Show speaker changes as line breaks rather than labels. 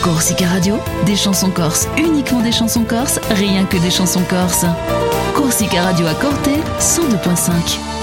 Corsica Radio, des chansons corses, uniquement des chansons corses, rien que des chansons corses. Corsica Radio à Corté, 102.5.